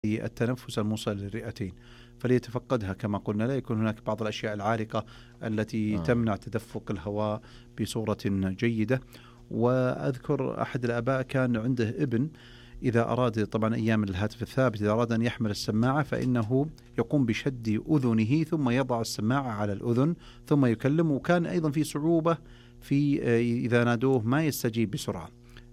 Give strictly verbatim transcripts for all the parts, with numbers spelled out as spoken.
التنفس الموصل للرئتين، فليتفقدها كما قلنا. لا يكون هناك بعض الأشياء العارقة التي آه. تمنع تدفق الهواء بصورة جيدة. وأذكر أحد الآباء كان عنده ابن إذا أراد، طبعا أيام الهاتف الثابت، إذا أراد أن يحمل السماعة فإنه يقوم بشد أذنه ثم يضع السماعة على الأذن ثم يكلم، وكان أيضا في صعوبة في إذا نادوه ما يستجيب بسرعة،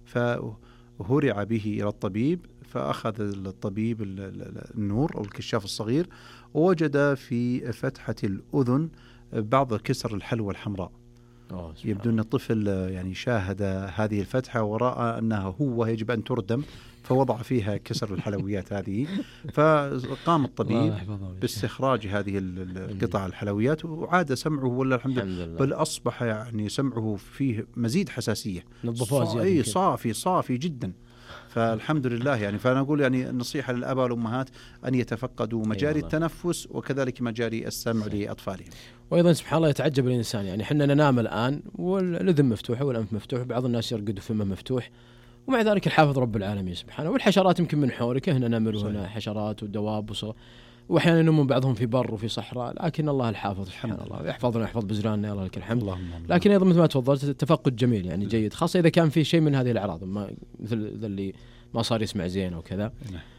فهرع به إلى الطبيب، فأخذ الطبيب النور أو الكشاف الصغير ووجد في فتحة الأذن بعض كسر الحلوى الحمراء. يبدو أن الطفل يعني شاهد هذه الفتحة ورأى أنها هو يجب أن تردم، فوضع فيها كسر الحلويات هذه. فقام الطبيب باستخراج هذه القطع الحلويات وعاد سمعه ولا الحمد لله، بل أصبح يعني سمعه فيه مزيد حساسية، صافي صافي صافي جدا. فالحمد لله يعني. فأنا أقول يعني النصيحة للآباء والأمهات أن يتفقدوا مجاري التنفس وكذلك مجاري السمع لأطفالهم. وأيضا سبحان الله يتعجب الإنسان، يعني حنا ننام الآن والأذن مفتوحة والأنف مفتوح، بعض الناس يرقدوا فمه مفتوح، ومع ذلك الحافظ رب العالمين سبحانه. والحشرات يمكن من حولك، هنا نمر وهنا حشرات ودواب وص... وأحيانا ينمون بعضهم في بر وفي صحراء، لكن الله الحافظ سبحان الله يحفظنا ويحفظ بزراننا، يا الله لك الحمد. لكن أيضا مثل ما تفضلت التفقد جميل يعني جيد، خاصة إذا كان في شيء من هذه الأعراض، ما مثل ذا اللي ما صار يسمع زين أو كذا.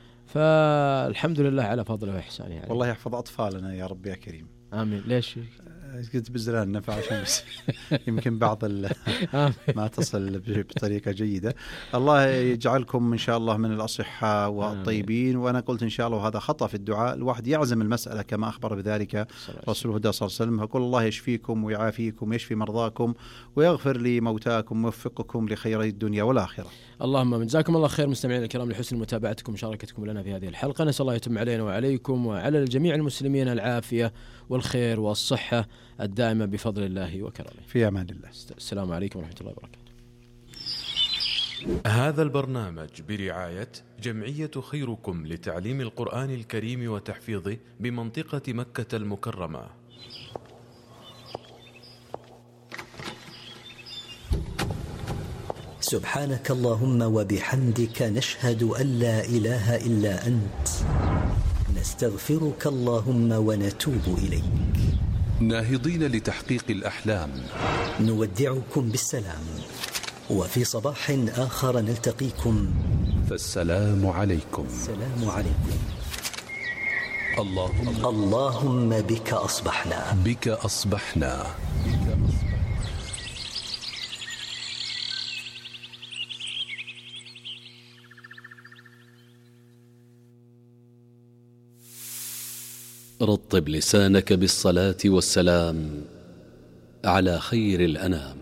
فالحمد لله على فضله وإحسانه يعني. والله يحفظ أطفالنا يا رب يا كريم. آمين. ليش قلت بزران نفع عشان بس يمكن بعض ما تصل بطريقة جيدة. الله يجعلكم إن شاء الله من الأصحاء والطيبين. وأنا قلت إن شاء الله وهذا خطأ في الدعاء، الواحد يعزم المسألة كما أخبر بذلك رسول الله صلى الله عليه وسلم، فقل الله يشفيكم ويعافيكم ويشفي مرضاكم ويغفر لموتاكم ويوفقكم لخير الدنيا والآخرة. اللهم من جزاكم الله خير مستمعين الكرام لحسن متابعتكم ومشاركتكم لنا في هذه الحلقة. نسأل الله يتم علينا وعليكم وعلى الجميع المسلمين العافية والخير والصحة الدائمة بفضل الله وكرمه. في أمان الله. السلام عليكم ورحمة الله وبركاته. هذا البرنامج برعاية جمعية خيركم لتعليم القرآن الكريم وتحفيظه بمنطقة مكة المكرمة. سبحانك اللهم وبحمدك نشهد أن لا إله إلا أنت، نستغفرك اللهم ونتوب إليك، ناهضين لتحقيق الأحلام. نودعكم بالسلام، وفي صباح آخر نلتقيكم، فالسلام عليكم. السلام عليكم. اللهم, اللهم بك أصبحنا بك أصبحنا رطب لسانك بالصلاة والسلام على خير الأنام.